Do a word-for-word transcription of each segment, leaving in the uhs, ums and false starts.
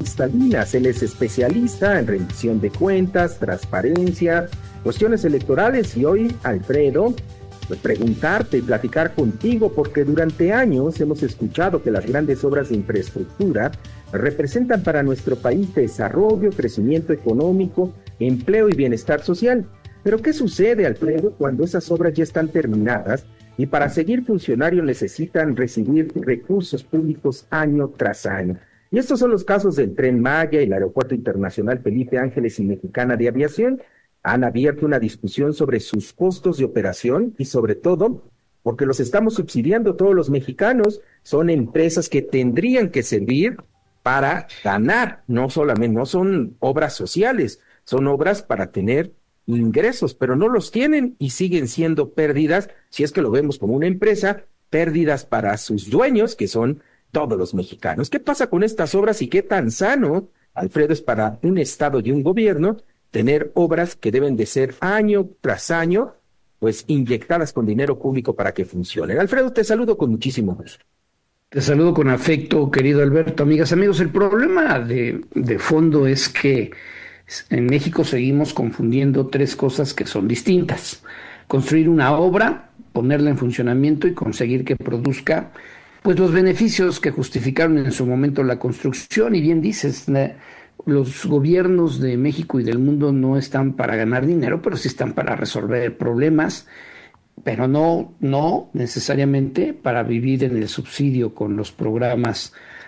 cristalinas. Él es especialista en rendición de cuentas, transparencia, cuestiones electorales y hoy, Alfredo, pues preguntarte y platicar contigo porque durante años hemos escuchado que las grandes obras de infraestructura representan para nuestro país desarrollo, crecimiento económico, empleo y bienestar social. Pero ¿qué sucede, Alfredo, cuando esas obras ya están terminadas y para seguir funcionando necesitan recibir recursos públicos año tras año? Y estos son los casos del Tren Maya y el Aeropuerto Internacional Felipe Ángeles y Mexicana de Aviación. Han abierto una discusión sobre sus costos de operación y sobre todo porque los estamos subsidiando todos los mexicanos. Son empresas que tendrían que servir para ganar, no solamente, no son obras sociales, son obras para tener ingresos, pero no los tienen y siguen siendo pérdidas, si es que lo vemos como una empresa, pérdidas para sus dueños, que son todos los mexicanos. ¿Qué pasa con estas obras y qué tan sano, Alfredo, es para un Estado y un gobierno tener obras que deben de ser año tras año, pues inyectadas con dinero público para que funcionen? Alfredo, te saludo con muchísimo gusto. Te saludo con afecto, querido Alberto. Amigas, amigos, el problema de, de fondo es que en México seguimos confundiendo tres cosas que son distintas. Construir una obra, ponerla en funcionamiento y conseguir que produzca pues los beneficios que justificaron en su momento la construcción. Y bien dices, los gobiernos de México y del mundo no están para ganar dinero, pero sí están para resolver problemas, pero no, no necesariamente para vivir en el subsidio con los programas,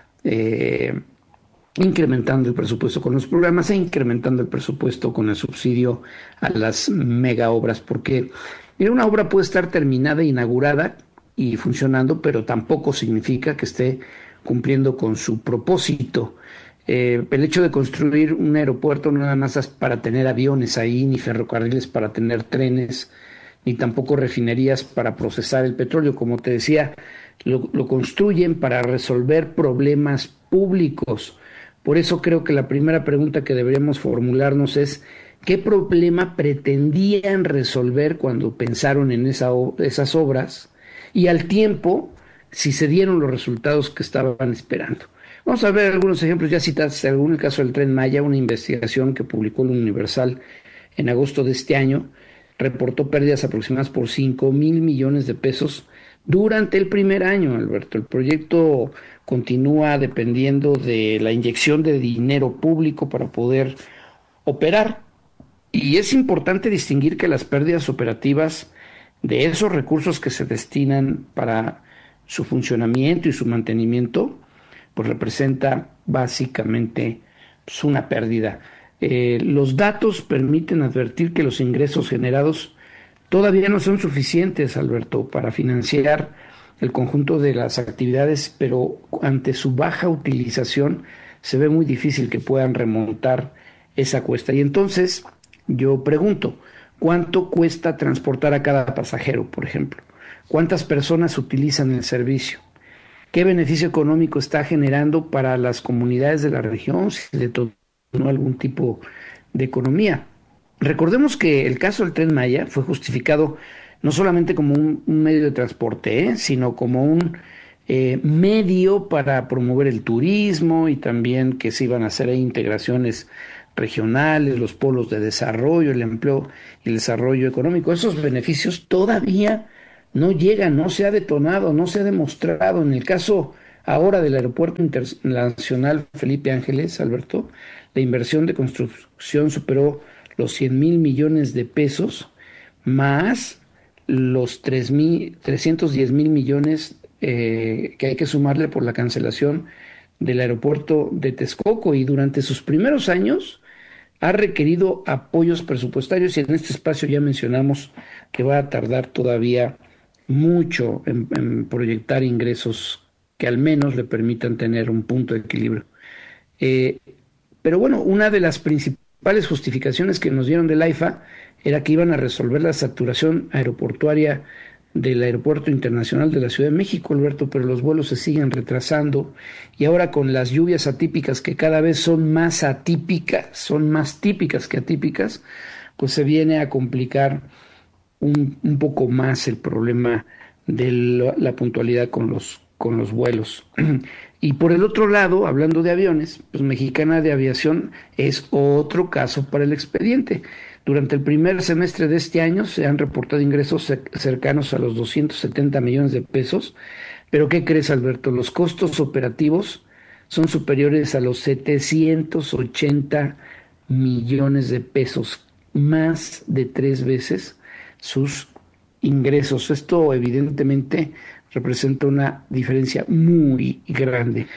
eh, incrementando el presupuesto con los programas e incrementando el presupuesto con el subsidio a las mega obras, porque mira, una obra puede estar terminada, inaugurada y funcionando, pero tampoco significa que esté cumpliendo con su propósito. Eh, el hecho de construir un aeropuerto no nada más es para tener aviones ahí, ni ferrocarriles para tener trenes, ni tampoco refinerías para procesar el petróleo. Como te decía, lo, lo construyen para resolver problemas públicos. Por eso creo que la primera pregunta que deberíamos formularnos es ¿qué problema pretendían resolver cuando pensaron en esa, esas obras? Y al tiempo, si se dieron los resultados que estaban esperando. Vamos a ver algunos ejemplos. Ya citaste algún, el caso del Tren Maya, una investigación que publicó el Universal en agosto de este año, reportó pérdidas aproximadas por cinco mil millones de pesos durante el primer año, Alberto. El proyecto continúa dependiendo de la inyección de dinero público para poder operar. Y es importante distinguir que las pérdidas operativas de esos recursos que se destinan para su funcionamiento y su mantenimiento, pues representa básicamente pues, una pérdida. Eh, los datos permiten advertir que los ingresos generados todavía no son suficientes, Alberto, para financiar el conjunto de las actividades, pero ante su baja utilización se ve muy difícil que puedan remontar esa cuesta. Y entonces yo pregunto, ¿cuánto cuesta transportar a cada pasajero, por ejemplo? ¿Cuántas personas utilizan el servicio? ¿Qué beneficio económico está generando para las comunidades de la región? Si le detonó algún tipo de economía. Recordemos que el caso del Tren Maya fue justificado no solamente como un, un medio de transporte, ¿eh? sino como un eh, medio para promover el turismo y también que se iban a hacer integraciones regionales, los polos de desarrollo, el empleo y el desarrollo económico. Esos beneficios todavía no llegan, no se ha detonado, no se ha demostrado. En el caso ahora del Aeropuerto Internacional Felipe Ángeles, Alberto, la inversión de construcción superó los cien mil millones de pesos, más los trescientos diez mil millones eh, que hay que sumarle por la cancelación del aeropuerto de Texcoco, y durante sus primeros años ha requerido apoyos presupuestarios, y en este espacio ya mencionamos que va a tardar todavía mucho en, en proyectar ingresos que al menos le permitan tener un punto de equilibrio. Eh, pero bueno, una de las principales justificaciones que nos dieron del AIFA era que iban a resolver la saturación aeroportuaria del Aeropuerto Internacional de la Ciudad de México, Alberto, pero los vuelos se siguen retrasando, y ahora con las lluvias atípicas que cada vez son más atípicas, son más típicas que atípicas, pues se viene a complicar un, un poco más el problema de la, la puntualidad con los, con los vuelos. Y por el otro lado, hablando de aviones, pues Mexicana de Aviación es otro caso para el expediente. Durante el primer semestre de este año se han reportado ingresos cercanos a los doscientos setenta millones de pesos, pero ¿qué crees, Alberto? Los costos operativos son superiores a los setecientos ochenta millones de pesos, más de tres veces sus ingresos. Esto evidentemente representa una diferencia muy grande,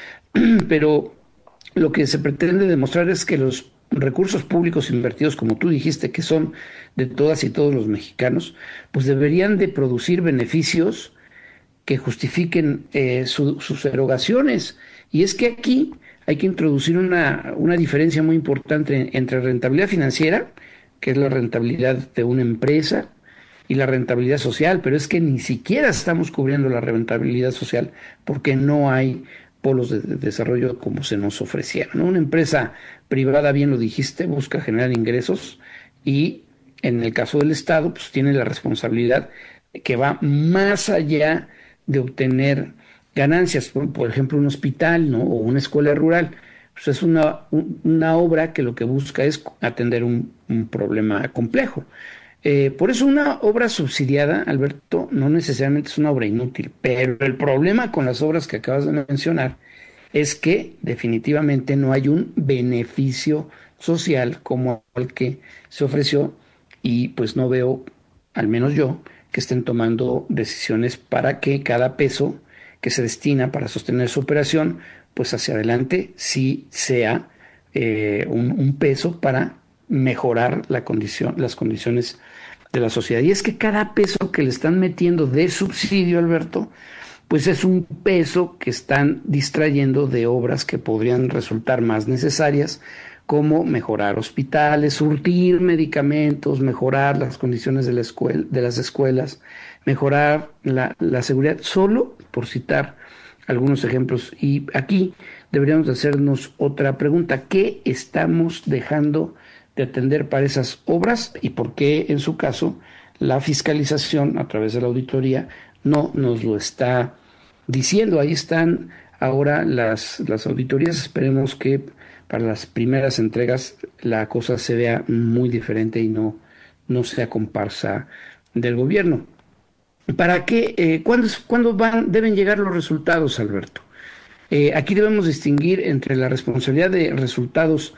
pero lo que se pretende demostrar es que los recursos públicos invertidos, como tú dijiste, que son de todas y todos los mexicanos, pues deberían de producir beneficios que justifiquen eh, su, sus erogaciones. Y es que aquí hay que introducir una, una diferencia muy importante entre rentabilidad financiera, que es la rentabilidad de una empresa, y la rentabilidad social, pero es que ni siquiera estamos cubriendo la rentabilidad social porque no hay polos de, de desarrollo como se nos ofrecieron, ¿no? Una empresa privada, bien lo dijiste, busca generar ingresos y en el caso del Estado, pues tiene la responsabilidad que va más allá de obtener ganancias. Por, por ejemplo, un hospital, ¿no? O una escuela rural. Pues es una, un, una obra que lo que busca es atender un, un problema complejo. Eh, por eso una obra subsidiada, Alberto, no necesariamente es una obra inútil, pero el problema con las obras que acabas de mencionar es que definitivamente no hay un beneficio social como el que se ofreció y pues no veo, al menos yo, que estén tomando decisiones para que cada peso que se destina para sostener su operación, pues hacia adelante sí sea eh, un, un peso para mejorar la condición, las condiciones de la sociedad. Y es que cada peso que le están metiendo de subsidio, Alberto, pues es un peso que están distrayendo de obras que podrían resultar más necesarias, como mejorar hospitales, surtir medicamentos, mejorar las condiciones de, la escuela, de las escuelas, mejorar la, la seguridad, solo por citar algunos ejemplos. Y aquí deberíamos hacernos otra pregunta: ¿qué estamos dejando de atender para esas obras y por qué, en su caso, la fiscalización a través de la auditoría no nos lo está diciendo? Ahí están ahora las, las auditorías. Esperemos que para las primeras entregas la cosa se vea muy diferente y no, no sea comparsa del gobierno. ¿Para qué? Eh, ¿cuándo, ¿Cuándo van, deben llegar los resultados, Alberto? Eh, aquí debemos distinguir entre la responsabilidad de resultados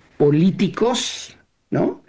políticos, ¿no?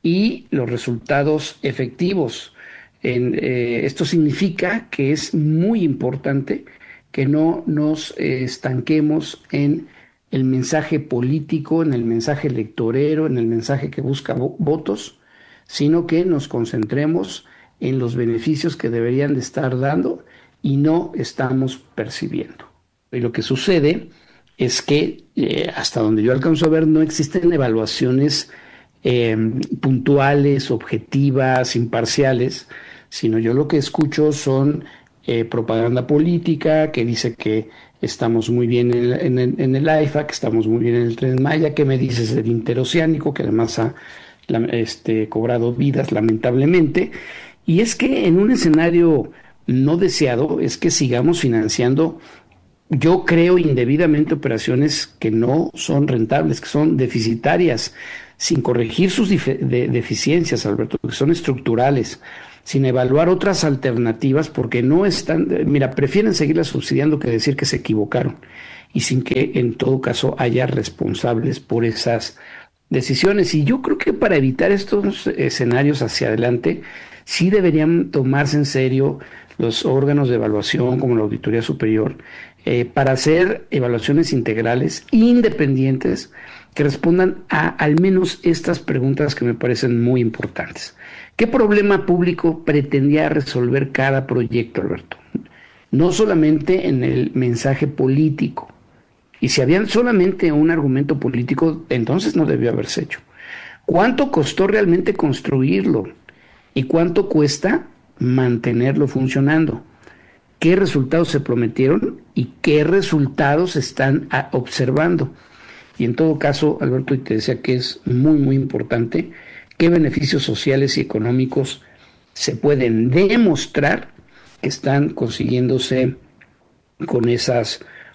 Y los resultados efectivos. En, eh, esto significa que es muy importante que no nos eh, estanquemos en el mensaje político, en el mensaje electorero, en el mensaje que busca vo- votos, sino que nos concentremos en los beneficios que deberían de estar dando y no estamos percibiendo. Y lo que sucede es que eh, hasta donde yo alcanzo a ver no existen evaluaciones eh, puntuales, objetivas, imparciales, sino yo lo que escucho son eh, propaganda política que dice que estamos muy bien en, en, en, en el AIFA, que estamos muy bien en el Tren Maya, que me dices del interoceánico, que además ha la, este, cobrado vidas lamentablemente. Y es que en un escenario no deseado es que sigamos financiando, yo creo, indebidamente operaciones que no son rentables, que son deficitarias, sin corregir sus de deficiencias, Alberto, que son estructurales, sin evaluar otras alternativas, porque no están, mira, prefieren seguirlas subsidiando que decir que se equivocaron, y sin que en todo caso haya responsables por esas decisiones. Y yo creo que para evitar estos escenarios hacia adelante, sí deberían tomarse en serio los órganos de evaluación como la Auditoría Superior, eh, para hacer evaluaciones integrales, independientes, que respondan a al menos estas preguntas que me parecen muy importantes. ¿Qué problema público pretendía resolver cada proyecto, Alberto? No solamente en el mensaje político. Y si había solamente un argumento político, entonces no debió haberse hecho. ¿Cuánto costó realmente construirlo? ¿Y cuánto cuesta mantenerlo funcionando? ¿Qué resultados se prometieron y qué resultados están observando? Y en todo caso, Alberto, y te decía que es muy, muy importante, qué beneficios sociales y económicos se pueden demostrar que están consiguiéndose con esas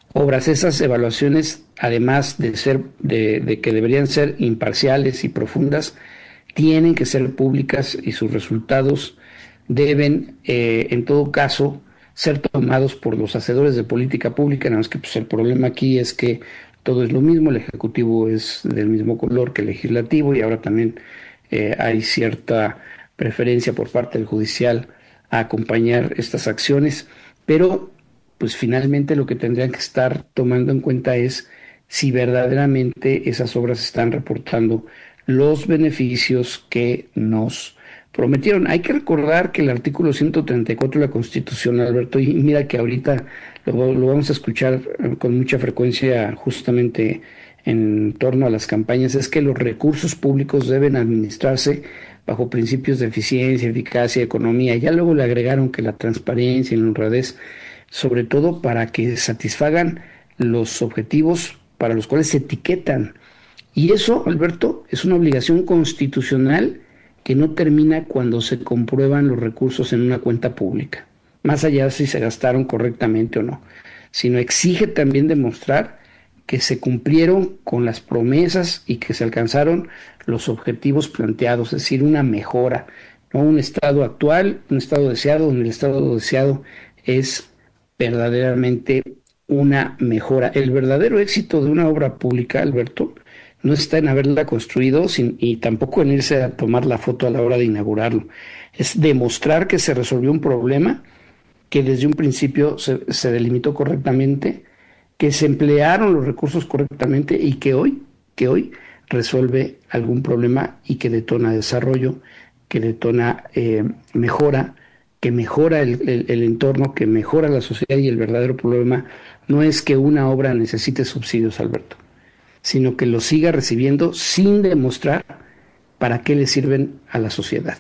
obras. Esas evaluaciones, además de ser, de, de que deberían ser imparciales y profundas, tienen que ser públicas y sus resultados deben, eh, en todo caso, ser tomados por los hacedores de política pública. Nada más que pues, el problema aquí es que todo es lo mismo, el Ejecutivo es del mismo color que el Legislativo y ahora también eh, hay cierta preferencia por parte del Judicial a acompañar estas acciones, pero pues finalmente lo que tendrían que estar tomando en cuenta es si verdaderamente esas obras están reportando los beneficios que nos prometieron. Hay que recordar que el artículo ciento treinta y cuatro de la Constitución, Alberto, y mira que ahorita lo, lo vamos a escuchar con mucha frecuencia justamente en torno a las campañas, es que los recursos públicos deben administrarse bajo principios de eficiencia, eficacia, economía. Ya luego le agregaron que la transparencia y la honradez, sobre todo para que satisfagan los objetivos para los cuales se etiquetan. Y eso, Alberto, es una obligación constitucional que no termina cuando se comprueban los recursos en una cuenta pública, más allá de si se gastaron correctamente o no, sino exige también demostrar que se cumplieron con las promesas y que se alcanzaron los objetivos planteados, es decir, una mejora, no un estado actual, un estado deseado, donde el estado deseado es verdaderamente una mejora. El verdadero éxito de una obra pública, Alberto, no está en haberla construido sin, y tampoco en irse a tomar la foto a la hora de inaugurarlo. Es demostrar que se resolvió un problema que desde un principio se, se delimitó correctamente, que se emplearon los recursos correctamente y que hoy, que hoy resuelve algún problema y que detona desarrollo, que detona eh, mejora, que mejora el, el, el entorno, que mejora la sociedad. Y el verdadero problema no es que una obra necesite subsidios, Alberto, sino que los siga recibiendo sin demostrar para qué le sirven a la sociedad.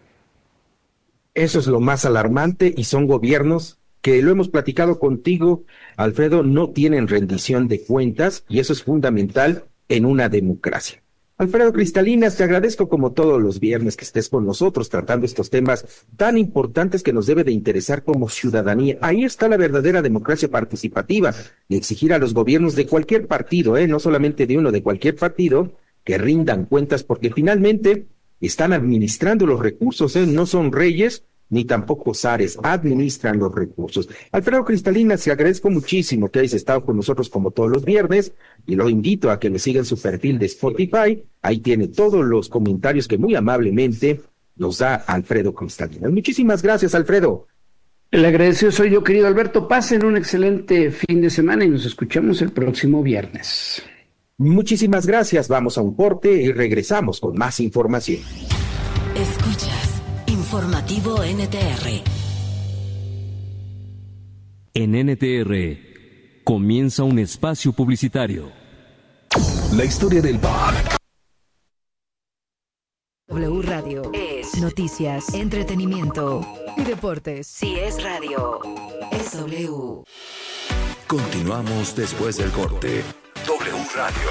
Eso es lo más alarmante y son gobiernos que, lo hemos platicado contigo, Alfredo, no tienen rendición de cuentas y eso es fundamental en una democracia. Alfredo Cristalinas, te agradezco como todos los viernes que estés con nosotros tratando estos temas tan importantes que nos debe de interesar como ciudadanía. Ahí está la verdadera democracia participativa y exigir a los gobiernos de cualquier partido, eh, no solamente de uno, de cualquier partido, que rindan cuentas porque finalmente están administrando los recursos, ¿eh? No son reyes ni tampoco zares, administran los recursos. Alfredo Cristalinas, te agradezco muchísimo que hayas estado con nosotros como todos los viernes y lo invito a que le sigan su perfil de Spotify. Ahí tiene todos los comentarios que muy amablemente nos da Alfredo Cristalinas. Muchísimas gracias, Alfredo. El agradecido soy yo, querido Alberto. Pasen un excelente fin de semana y nos escuchamos el próximo viernes. Muchísimas gracias. Vamos a un corte y regresamos con más información. Escuchas Informativo N T R. En N T R comienza un espacio publicitario. La historia del bar. W Radio es noticias, entretenimiento y deportes. Si es radio, es W. Continuamos después del corte. W Radio.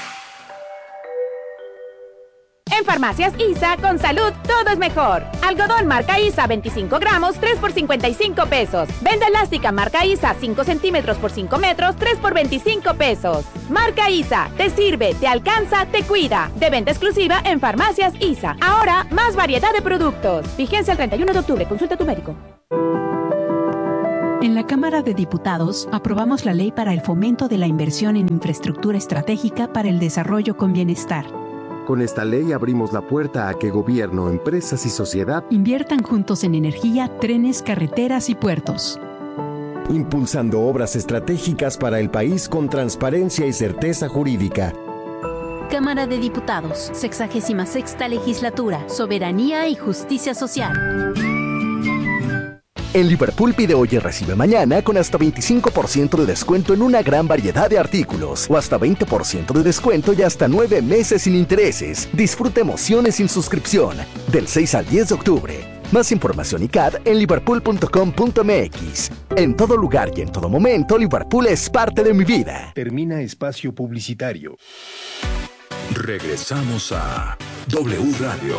En Farmacias ISA, con salud, todo es mejor. Algodón marca ISA, veinticinco gramos, tres por cincuenta y cinco pesos. Venda elástica marca ISA, cinco centímetros por cinco metros, tres por veinticinco pesos. Marca ISA, te sirve, te alcanza, te cuida. De venta exclusiva en Farmacias ISA. Ahora, más variedad de productos. Vigencia el treinta y uno de octubre. Consulta a tu médico. En la Cámara de Diputados aprobamos la Ley para el Fomento de la Inversión en Infraestructura Estratégica para el Desarrollo con Bienestar. Con esta ley abrimos la puerta a que gobierno, empresas y sociedad inviertan juntos en energía, trenes, carreteras y puertos, impulsando obras estratégicas para el país con transparencia y certeza jurídica. Cámara de Diputados, sexagésima sexta Legislatura, Soberanía y Justicia Social. En Liverpool pide hoy y recibe mañana con hasta veinticinco por ciento de descuento en una gran variedad de artículos o hasta veinte por ciento de descuento y hasta nueve meses sin intereses. Disfruta emociones sin suscripción del seis al diez de octubre. Más información y C A D en liverpool punto com punto m x. En todo lugar y en todo momento, Liverpool es parte de mi vida. Termina espacio publicitario. Regresamos a W Radio.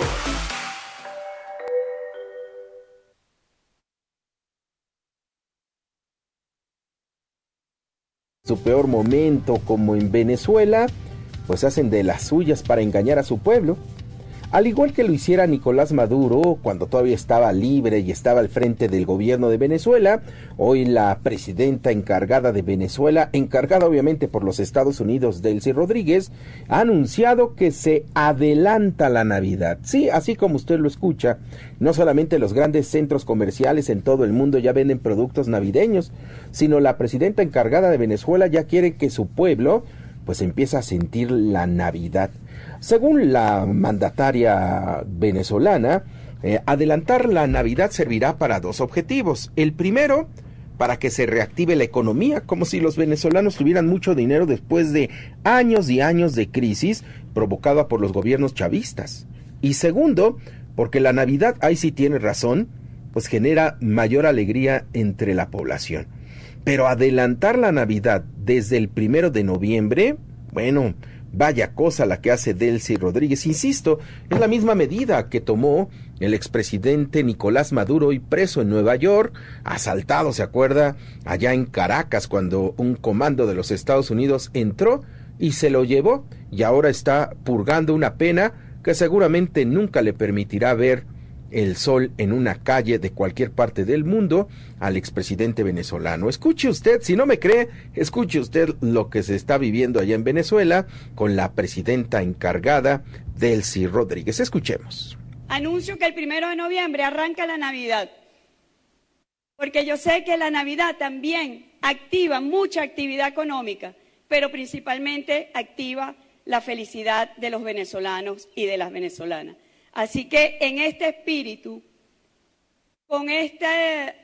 su peor momento, como en Venezuela, pues hacen de las suyas para engañar a su pueblo. Al igual que lo hiciera Nicolás Maduro cuando todavía estaba libre y estaba al frente del gobierno de Venezuela, hoy la presidenta encargada de Venezuela, encargada obviamente por los Estados Unidos, Delcy Rodríguez, ha anunciado que se adelanta la Navidad. Sí, así como usted lo escucha, no solamente los grandes centros comerciales en todo el mundo ya venden productos navideños, sino la presidenta encargada de Venezuela ya quiere que su pueblo pues empiece a sentir la Navidad. Según la mandataria venezolana, eh, adelantar la Navidad servirá para dos objetivos. El primero, para que se reactive la economía, como si los venezolanos tuvieran mucho dinero después de años y años de crisis provocada por los gobiernos chavistas. Y segundo, porque la Navidad, ahí sí tiene razón, pues genera mayor alegría entre la población. Pero adelantar la Navidad desde el primero de noviembre, bueno, vaya cosa la que hace Delcy Rodríguez. Insisto, es la misma medida que tomó el expresidente Nicolás Maduro, hoy preso en Nueva York, asaltado, ¿se acuerda? Allá en Caracas, cuando un comando de los Estados Unidos entró y se lo llevó, y ahora está purgando una pena que seguramente nunca le permitirá ver el sol en una calle de cualquier parte del mundo al expresidente venezolano. Escuche usted, si no me cree, escuche usted lo que se está viviendo allá en Venezuela con la presidenta encargada, Delcy Rodríguez. Escuchemos. Anuncio que el primero de noviembre arranca la Navidad, porque yo sé que la Navidad también activa mucha actividad económica, pero principalmente activa la felicidad de los venezolanos y de las venezolanas. Así que en este espíritu, con esta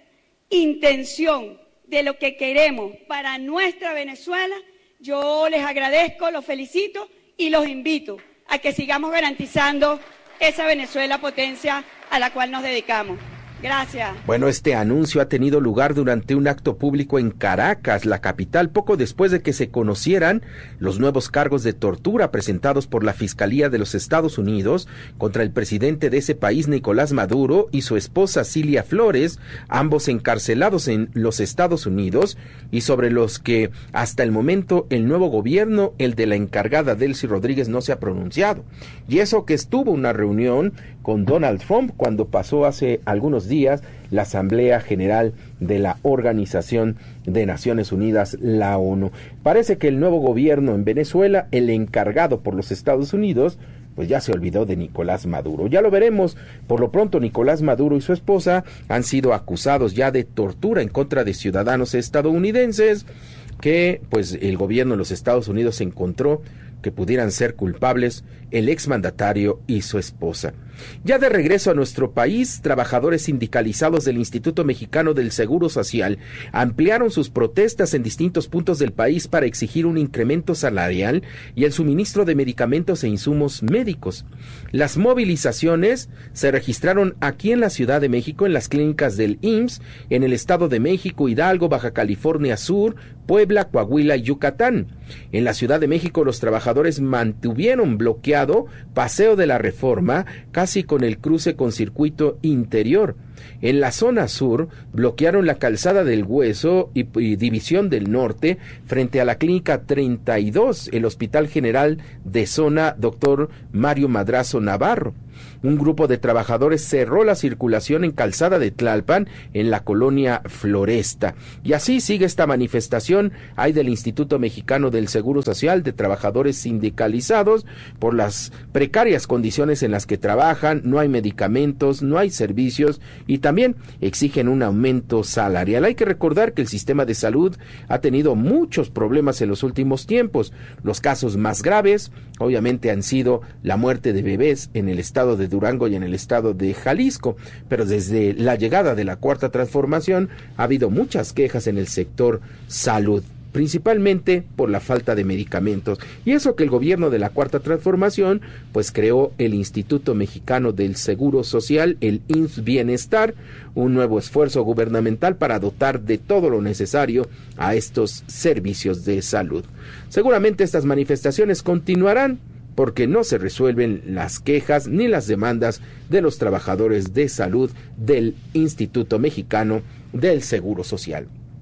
intención de lo que queremos para nuestra Venezuela, yo les agradezco, los felicito y los invito a que sigamos garantizando esa Venezuela potencia a la cual nos dedicamos. Gracias. Bueno, este anuncio ha tenido lugar durante un acto público en Caracas, la capital, poco después de que se conocieran los nuevos cargos de tortura presentados por la Fiscalía de los Estados Unidos contra el presidente de ese país, Nicolás Maduro, y su esposa Cilia Flores, ambos encarcelados en los Estados Unidos, y sobre los que hasta el momento el nuevo gobierno, el de la encargada Delcy Rodríguez, no se ha pronunciado. Y eso que estuvo una reunión con Donald Trump cuando pasó hace algunos días la Asamblea General de la Organización de Naciones Unidas, la ONU. Parece que el nuevo gobierno en Venezuela, el encargado por los Estados Unidos, pues ya se olvidó de Nicolás Maduro. Ya lo veremos. Por lo pronto, Nicolás Maduro y su esposa han sido acusados ya de tortura en contra de ciudadanos estadounidenses que, pues, el gobierno de los Estados Unidos encontró que pudieran ser culpables el exmandatario y su esposa. Ya de regreso a nuestro país, trabajadores sindicalizados del Instituto Mexicano del Seguro Social ampliaron sus protestas en distintos puntos del país para exigir un incremento salarial y el suministro de medicamentos e insumos médicos. Las movilizaciones se registraron aquí en la Ciudad de México, en las clínicas del I M S S, en el Estado de México, Hidalgo, Baja California Sur, Puebla, Coahuila y Yucatán. En la Ciudad de México, los trabajadores mantuvieron bloqueado Paseo de la Reforma, casi con el cruce con circuito interior. En la zona sur, bloquearon la Calzada del Hueso y, y División del Norte, frente a la Clínica treinta y dos, el Hospital General de Zona Doctor Mario Madrazo Navarro. Un grupo de trabajadores cerró la circulación en Calzada de Tlalpan, en la colonia Floresta. Y así sigue esta manifestación. Hay del Instituto Mexicano del Seguro Social, de trabajadores sindicalizados por las precarias condiciones en las que trabajan, no hay medicamentos, no hay servicios y también exigen un aumento salarial. Hay que recordar que el sistema de salud ha tenido muchos problemas en los últimos tiempos. Los casos más graves, obviamente, han sido la muerte de bebés en el estado de Durango y en el estado de Jalisco, pero desde la llegada de la Cuarta Transformación ha habido muchas quejas en el sector salud, principalmente por la falta de medicamentos. Y eso que el gobierno de la Cuarta Transformación pues creó el Instituto Mexicano del Seguro Social, el I M S S Bienestar, un nuevo esfuerzo gubernamental para dotar de todo lo necesario a estos servicios de salud. Seguramente estas manifestaciones continuarán porque no se resuelven las quejas ni las demandas de los trabajadores de salud del Instituto Mexicano del Seguro Social.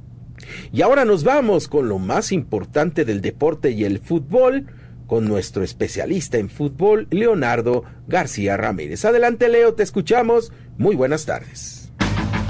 Y ahora nos vamos con lo más importante del deporte y el fútbol, con nuestro especialista en fútbol, Leonardo García Ramírez. Adelante, Leo, te escuchamos. Muy buenas tardes.